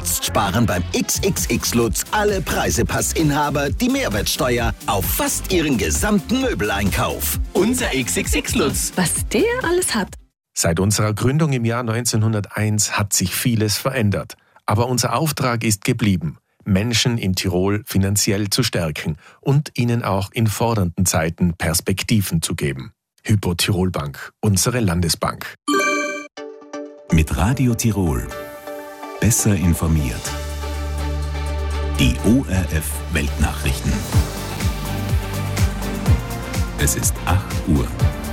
Jetzt sparen beim XXX-Lutz alle Preisepass-Inhaber die Mehrwertsteuer auf fast ihren gesamten Möbeleinkauf. Unser XXX-Lutz. Was der alles hat. Seit unserer Gründung im Jahr 1901 hat sich vieles verändert. Aber unser Auftrag ist geblieben, Menschen in Tirol finanziell zu stärken und ihnen auch in fordernden Zeiten Perspektiven zu geben. Hypo Tirol Bank, unsere Landesbank. Mit Radio Tirol. Besser informiert. Die ORF Weltnachrichten. Es ist 8 Uhr.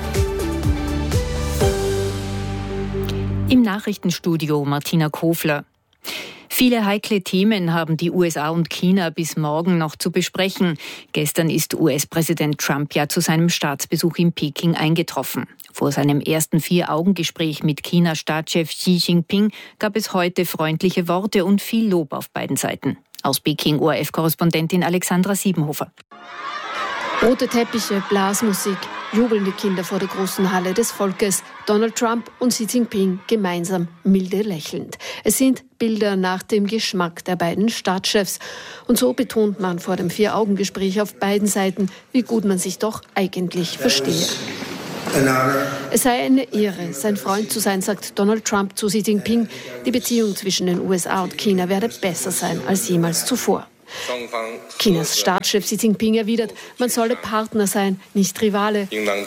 Im Nachrichtenstudio Martina Kofler. Viele heikle Themen haben die USA und China bis morgen noch zu besprechen. Gestern ist US-Präsident Trump ja zu seinem Staatsbesuch in Peking eingetroffen. Vor seinem ersten 4-Augen-Gespräch mit China-Staatschef Xi Jinping gab es heute freundliche Worte und viel Lob auf beiden Seiten. Aus Peking ORF-Korrespondentin Alexandra Siebenhofer. Rote Teppiche, Blasmusik, jubelnde Kinder vor der großen Halle des Volkes, Donald Trump und Xi Jinping gemeinsam milde lächelnd. Es sind Bilder nach dem Geschmack der beiden Staatschefs. Und so betont man vor dem 4-Augen-Gespräch auf beiden Seiten, wie gut man sich doch eigentlich verstehe. Es sei eine Ehre, sein Freund zu sein, sagt Donald Trump zu Xi Jinping. Die Beziehung zwischen den USA und China werde besser sein als jemals zuvor. Chinas Staatschef Xi Jinping erwidert, man solle Partner sein, nicht Rivale.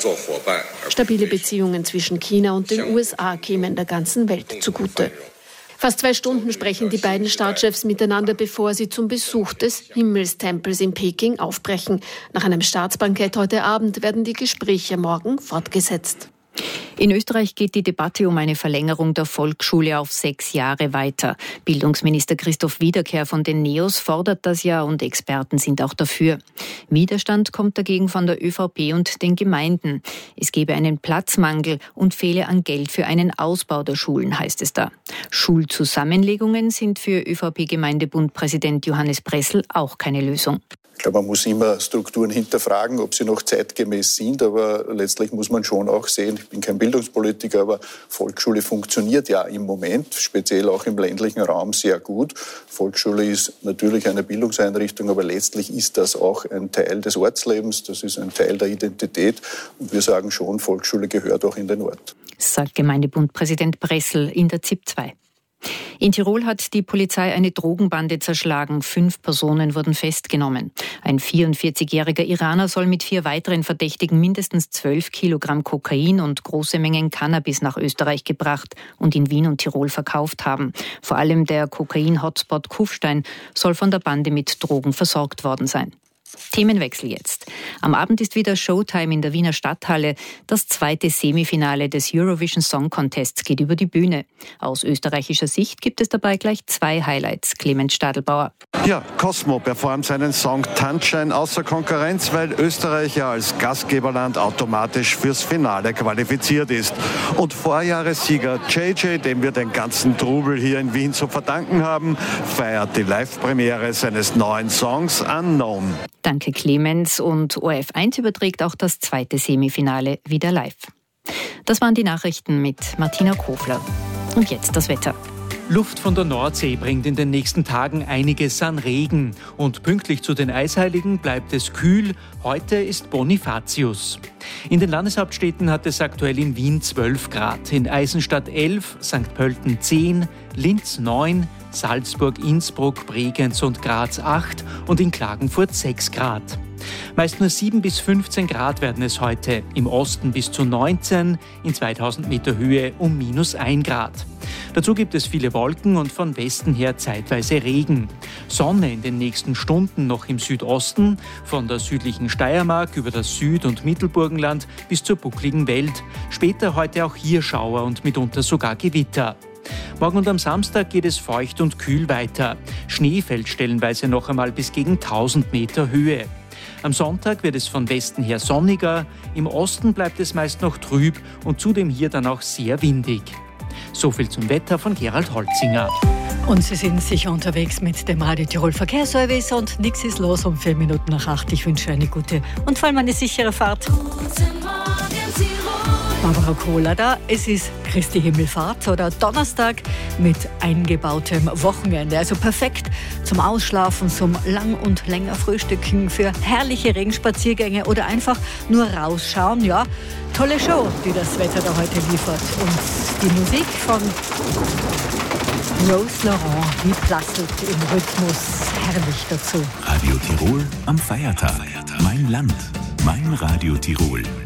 Stabile Beziehungen zwischen China und den USA kämen der ganzen Welt zugute. Fast 2 Stunden sprechen die beiden Staatschefs miteinander, bevor sie zum Besuch des Himmelstempels in Peking aufbrechen. Nach einem Staatsbankett heute Abend werden die Gespräche morgen fortgesetzt. In Österreich geht die Debatte um eine Verlängerung der Volksschule auf 6 Jahre weiter. Bildungsminister Christoph Wiederkehr von den NEOS fordert das ja und Experten sind auch dafür. Widerstand kommt dagegen von der ÖVP und den Gemeinden. Es gebe einen Platzmangel und fehle an Geld für einen Ausbau der Schulen, heißt es da. Schulzusammenlegungen sind für ÖVP-Gemeindebundpräsident Johannes Pressl auch keine Lösung. Ich glaube, man muss immer Strukturen hinterfragen, ob sie noch zeitgemäß sind, aber letztlich muss man schon auch sehen, ich bin kein Bildungspolitiker, aber Volksschule funktioniert ja im Moment, speziell auch im ländlichen Raum, sehr gut. Volksschule ist natürlich eine Bildungseinrichtung, aber letztlich ist das auch ein Teil des Ortslebens, das ist ein Teil der Identität und wir sagen schon, Volksschule gehört auch in den Ort. Sagt Gemeindebundpräsident Pressl in der ZIP 2. In Tirol hat die Polizei eine Drogenbande zerschlagen. 5 Personen wurden festgenommen. Ein 44-jähriger Iraner soll mit 4 weiteren Verdächtigen mindestens 12 Kilogramm Kokain und große Mengen Cannabis nach Österreich gebracht und in Wien und Tirol verkauft haben. Vor allem der Kokain-Hotspot Kufstein soll von der Bande mit Drogen versorgt worden sein. Themenwechsel jetzt. Am Abend ist wieder Showtime in der Wiener Stadthalle. Das 2. Semifinale des Eurovision Song Contests geht über die Bühne. Aus österreichischer Sicht gibt es dabei gleich 2 Highlights. Clemens Stadelbauer. Ja, Cosmo performt seinen Song Tanzschein außer Konkurrenz, weil Österreich ja als Gastgeberland automatisch fürs Finale qualifiziert ist. Und Vorjahressieger JJ, dem wir den ganzen Trubel hier in Wien zu verdanken haben, feiert die Live-Premiere seines neuen Songs Unknown. Danke Clemens und ORF1 überträgt auch das 2. Semifinale wieder live. Das waren die Nachrichten mit Martina Kofler. Und jetzt das Wetter. Luft von der Nordsee bringt in den nächsten Tagen einiges an Regen. Und pünktlich zu den Eisheiligen bleibt es kühl. Heute ist Bonifatius. In den Landeshauptstädten hat es aktuell in Wien 12 Grad, in Eisenstadt 11, St. Pölten 10, Linz 9, Salzburg, Innsbruck, Bregenz und Graz 8 und in Klagenfurt 6 Grad. Meist nur 7 bis 15 Grad werden es heute, im Osten bis zu 19, in 2000 Meter Höhe um -1 Grad. Dazu gibt es viele Wolken und von Westen her zeitweise Regen. Sonne in den nächsten Stunden noch im Südosten, von der südlichen Steiermark über das Süd- und Mittelburgenland bis zur buckligen Welt. Später heute auch hier Schauer und mitunter sogar Gewitter. Morgen und am Samstag geht es feucht und kühl weiter. Schnee fällt stellenweise noch einmal bis gegen 1000 Meter Höhe. Am Sonntag wird es von Westen her sonniger, im Osten bleibt es meist noch trüb und zudem hier dann auch sehr windig. Soviel zum Wetter von Gerald Holzinger. Und Sie sind sicher unterwegs mit dem Radio Tirol Verkehrsservice und nichts ist los um 4 Minuten nach 8. Ich wünsche eine gute und vor allem eine sichere Fahrt. Guten Morgen, Tirol. Barbara Kohler da. Es ist Christi Himmelfahrt oder Donnerstag mit eingebautem Wochenende. Also perfekt zum Ausschlafen, zum lang und länger Frühstücken, für herrliche Regenspaziergänge oder einfach nur rausschauen. Ja, tolle Show, die das Wetter da heute liefert. Und die Musik von Rose Laurent, die prasselt im Rhythmus herrlich dazu. Radio Tirol am Feiertag. Mein Land, mein Radio Tirol.